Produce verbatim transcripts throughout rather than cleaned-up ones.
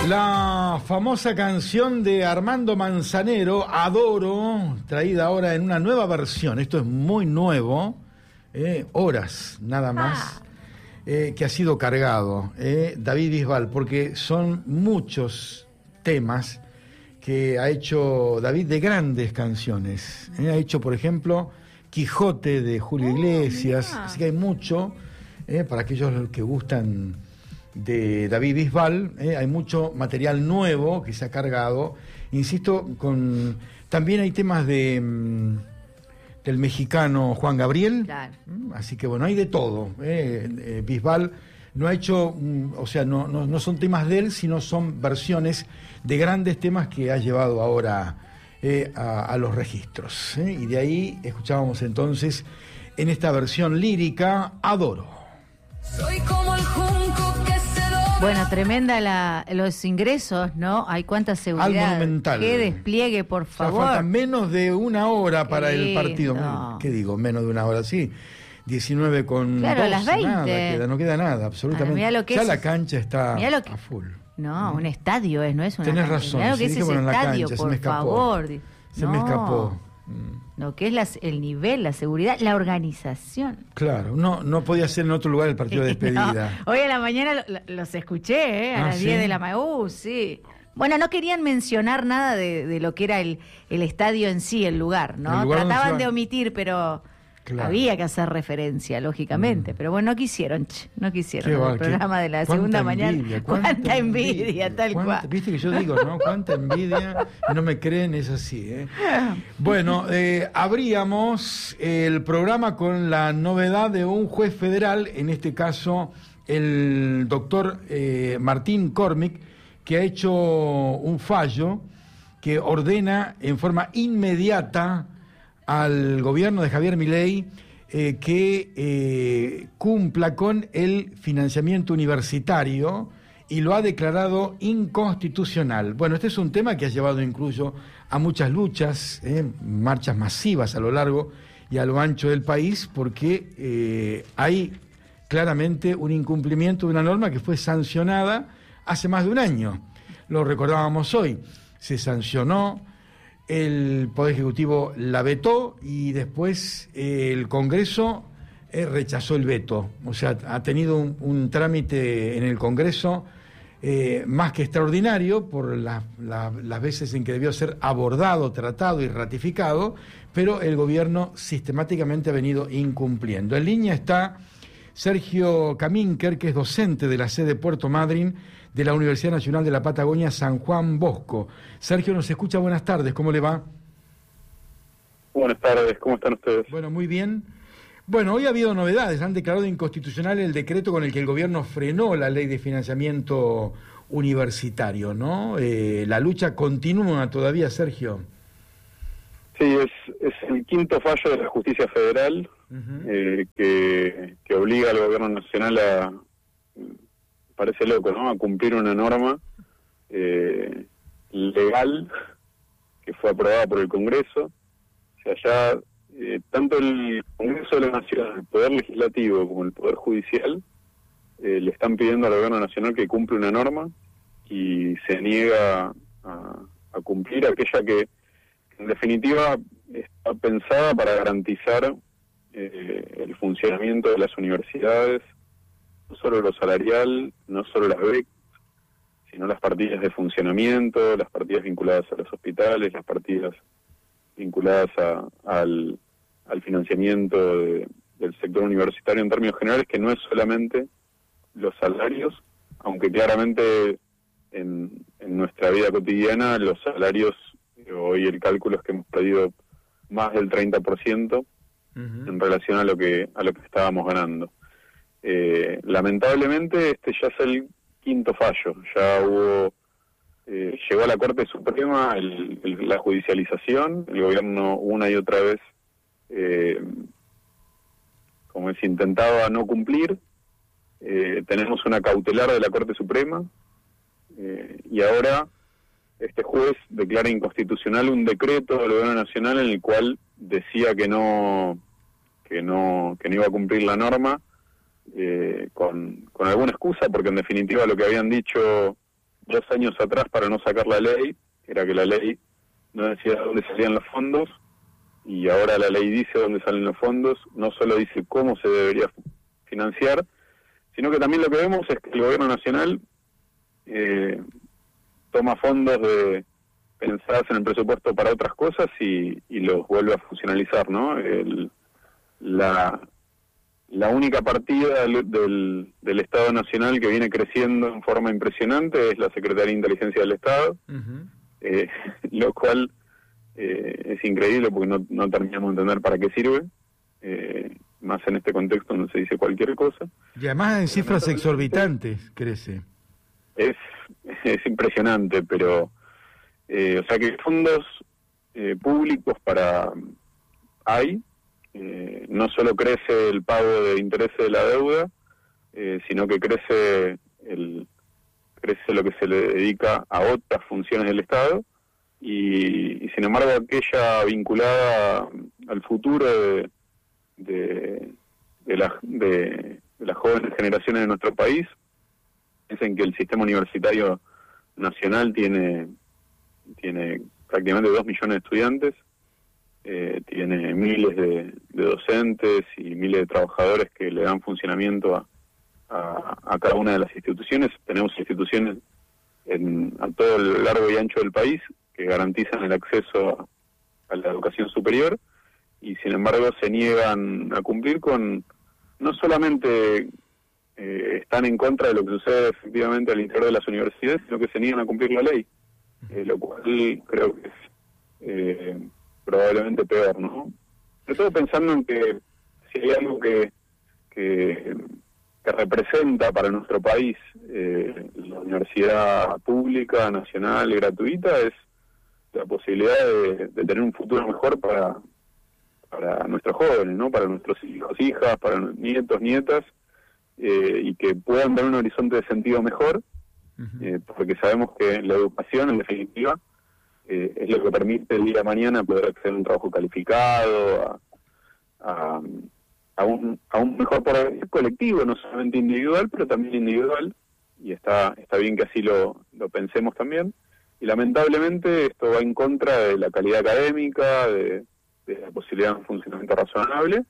La famosa canción de Armando Manzanero, Adoro, traída ahora en una nueva versión. Esto es muy nuevo, eh, horas nada más, eh, que ha sido cargado eh, David Bisbal, porque son muchos temas que ha hecho David de grandes canciones. Eh, ha hecho, por ejemplo, Quijote de Julio Iglesias, oh, así que hay mucho eh, para aquellos que gustan de David Bisbal, eh, hay mucho material nuevo que se ha cargado, insisto, con también hay temas de mm, del mexicano Juan Gabriel, claro. Así que bueno, hay de todo. Eh, eh, Bisbal no ha hecho, mm, o sea, no, no, no son temas de él, sino son versiones de grandes temas que ha llevado ahora eh, a, a los registros. Eh, y de ahí escuchábamos entonces en esta versión lírica, Adoro. Soy como el junco que se dobla. Bueno, tremenda la, los ingresos, ¿no? Hay cuánta seguridad. Al Monumental. Qué despliegue, por favor. O sea, falta menos de una hora Qué para lindo. El partido. ¿Qué digo? Menos de una hora, sí. diecinueve con claro, dos, a las veinte. Nada, queda, no queda nada, absolutamente. Mirá lo que ya es, la cancha está mirá lo que, a full. No, un estadio es, no es una Tenés cancha. razón. Mirá lo que sí, es ese bueno, estadio, cancha, por se me escapó. favor. Se no. me escapó. Lo que es la, el nivel, la seguridad, la organización. Claro, no, no podía ser en otro lugar el partido de despedida. No, hoy a la mañana lo, lo, los escuché, ¿eh? A ah, las ¿sí? diez de la mañana. Uh, sí. Bueno, no querían mencionar nada de, de lo que era el, el estadio en sí, el lugar, ¿no? El lugar Trataban de omitir, pero claro. Había que hacer referencia, lógicamente. Mm. Pero bueno, no quisieron, ch, no quisieron. Qué El va, programa qué, de la segunda envidia, mañana. Cuánta, cuánta envidia, envidia tal cuánta, cual. Viste que yo digo, ¿no? Cuánta envidia. Y no me creen, es así, ¿eh? Bueno, eh, abríamos el programa con la novedad de un juez federal, en este caso el doctor eh, Martín Cormick, que ha hecho un fallo que ordena en forma inmediata al gobierno de Javier Milei eh, que eh, cumpla con el financiamiento universitario y lo ha declarado inconstitucional. Bueno, este es un tema que ha llevado incluso a muchas luchas, eh, marchas masivas a lo largo y a lo ancho del país, porque eh, hay claramente un incumplimiento de una norma que fue sancionada hace más de un año. Lo recordábamos hoy. Se sancionó, el Poder Ejecutivo la vetó y después eh, el Congreso eh, rechazó el veto. O sea, ha tenido un, un trámite en el Congreso eh, más que extraordinario por la, la, las veces en que debió ser abordado, tratado y ratificado, pero el gobierno sistemáticamente ha venido incumpliendo. En línea está Sergio Camínquer, que es docente de la sede Puerto Madryn de la Universidad Nacional de la Patagonia San Juan Bosco. Sergio, nos escucha, buenas tardes, ¿cómo le va? Buenas tardes, ¿cómo están ustedes? Bueno, muy bien. Bueno, hoy ha habido novedades, han declarado inconstitucional el decreto con el que el gobierno frenó la ley de financiamiento universitario, ¿no? Eh, la lucha continúa todavía, Sergio. Sí, es, es el quinto fallo de la justicia federal uh-huh. eh, que, que obliga al gobierno nacional a, parece loco, ¿no?, a cumplir una norma eh, legal que fue aprobada por el Congreso. O sea, ya eh, tanto el Congreso de la Nación, el Poder Legislativo como el Poder Judicial eh, le están pidiendo al gobierno nacional que cumpla una norma y se niega a, a cumplir aquella que en definitiva está pensada para garantizar eh, el funcionamiento de las universidades, no solo lo salarial, no solo las becas, sino las partidas de funcionamiento, las partidas vinculadas a los hospitales, las partidas vinculadas a, al, al financiamiento de, del sector universitario en términos generales, que no es solamente los salarios, aunque claramente en, en nuestra vida cotidiana los salarios, hoy el cálculo es que hemos perdido más del treinta por ciento uh-huh. en relación a lo que a lo que estábamos ganando. Eh, lamentablemente este ya es el quinto fallo, ya hubo eh, llegó a la Corte Suprema el, el, la judicialización, el gobierno una y otra vez eh, como es intentaba no cumplir, eh, tenemos una cautelar de la Corte Suprema eh, y ahora este juez declara inconstitucional un decreto del gobierno nacional en el cual decía que no que no que no iba a cumplir la norma eh, con, con alguna excusa, porque en definitiva lo que habían dicho dos años atrás para no sacar la ley, era que la ley no decía dónde salían los fondos, y ahora la ley dice dónde salen los fondos, no solo dice cómo se debería financiar, sino que también lo que vemos es que el gobierno nacional eh, toma fondos de pensadas en el presupuesto para otras cosas y, y los vuelve a funcionalizar, ¿no? El, la, la única partida del, del, del Estado Nacional que viene creciendo en forma impresionante es la Secretaría de Inteligencia del Estado, uh-huh. eh, lo cual eh, es increíble porque no, no terminamos de entender para qué sirve, eh, más en este contexto donde se dice cualquier cosa. Y además en cifras exorbitantes crece. Es, es impresionante, pero eh, o sea que fondos eh, públicos para hay, eh, no solo crece el pago de intereses de la deuda, eh, sino que crece el crece lo que se le dedica a otras funciones del Estado, y, y sin embargo aquella vinculada al futuro de de, de, la, de, de las jóvenes generaciones de nuestro país, es en que el sistema universitario nacional tiene tiene prácticamente dos millones de estudiantes, eh, tiene miles de, de docentes y miles de trabajadores que le dan funcionamiento a, a, a cada una de las instituciones. Tenemos instituciones en, a todo el largo y ancho del país que garantizan el acceso a, a la educación superior, y sin embargo se niegan a cumplir con, no solamente eh, están en contra de lo que sucede efectivamente al interior de las universidades, sino que se niegan a cumplir la ley, eh, lo cual creo que es eh, probablemente peor, ¿no? Sobre todo pensando en que si hay algo que que, que representa para nuestro país eh, la universidad pública, nacional y gratuita, es la posibilidad de, de tener un futuro mejor para para nuestros jóvenes, ¿no? Para nuestros hijos, hijas, para nietos, nietas, eh, y que puedan tener un horizonte de sentido mejor, uh-huh. eh, porque sabemos que la educación, en definitiva, eh, es lo que permite el día de mañana poder acceder a un trabajo calificado, a, a, a, un, a un mejor porvenir colectivo, no solamente individual, pero también individual, y está está bien que así lo, lo pensemos también, y lamentablemente esto va en contra de la calidad académica, de de la posibilidad de un funcionamiento razonable,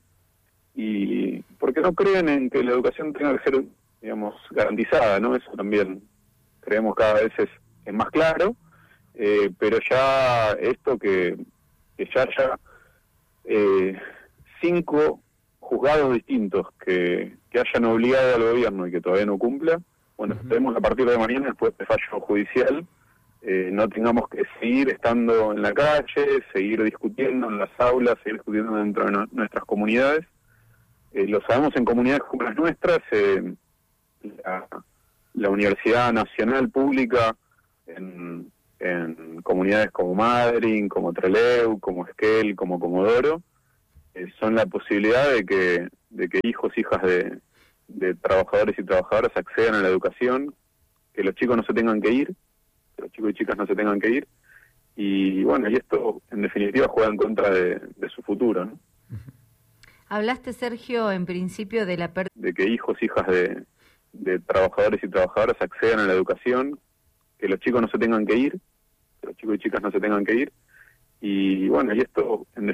y porque no creen en que la educación tenga que ser, digamos, garantizada, ¿no? Eso también creemos cada vez es, es más claro, eh, pero ya esto que, que ya haya eh, cinco juzgados distintos que, que hayan obligado al gobierno y que todavía no cumpla, bueno, uh-huh. esperemos a partir de mañana, después de fallo judicial, Eh, no tengamos que seguir estando en la calle, seguir discutiendo en las aulas, seguir discutiendo dentro de no, nuestras comunidades. Eh, lo sabemos en comunidades como las nuestras, eh, la, la Universidad Nacional Pública, en, en comunidades como Madryn, como Trelew, como Esquel, como Comodoro, eh, son la posibilidad de que, de que hijos, hijas de, de trabajadores y trabajadoras accedan a la educación, que los chicos no se tengan que ir, que los chicos y chicas no se tengan que ir, y bueno, y esto en definitiva juega en contra de, de su futuro, ¿no? Hablaste, Sergio, en principio de la pérdida de que hijos, hijas de, de trabajadores y trabajadoras accedan a la educación, que los chicos no se tengan que ir, que los chicos y chicas no se tengan que ir, y bueno, y esto en